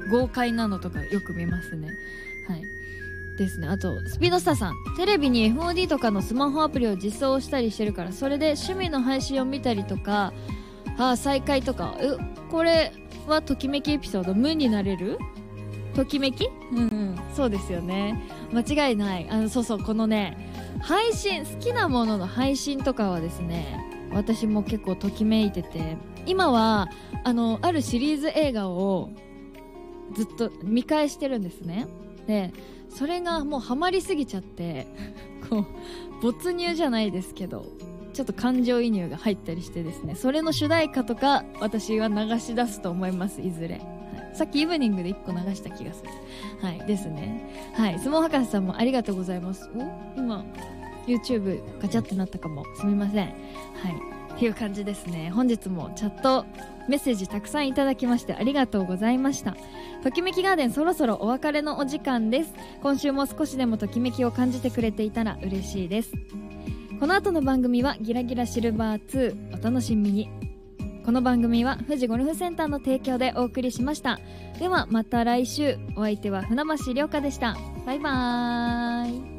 豪快なのとかよく見ますね。はいですね。あとスピードスターさん、テレビに FOD とかのスマホアプリを実装したりしてるから、それで趣味の配信を見たりとか、再開とか、これはときめきエピソード。無になれるときめき、そうですよね、間違いない。そうそう、このね配信、好きなものの配信とかはですね、私も結構ときめいてて、今はあるシリーズ映画をずっと見返してるんですね。でそれがもうハマりすぎちゃってこう没入じゃないですけど、ちょっと感情移入が入ったりしてですね、それの主題歌とか私は流し出すと思います、いずれ。さっきイブニングで1個流した気がする。はいですね。はい、相撲博士さんもありがとうございます。今 YouTube ガチャってなったかも、すみません。はいっていう感じですね。本日もチャットメッセージたくさんいただきましてありがとうございました。ときめきガーデン、そろそろお別れのお時間です。今週も少しでもときめきを感じてくれていたら嬉しいです。この後の番組はギラギラシルバー2、お楽しみに。この番組は富士ゴルフセンターの提供でお送りしました。ではまた来週。お相手は船橋涼香でした。バイバーイ。